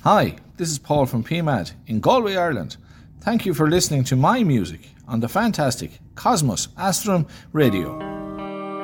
Hi, this is Paul from PMAD in Galway, Ireland. Thank you for listening to my music on the fantastic Cosmos Astrum Radio.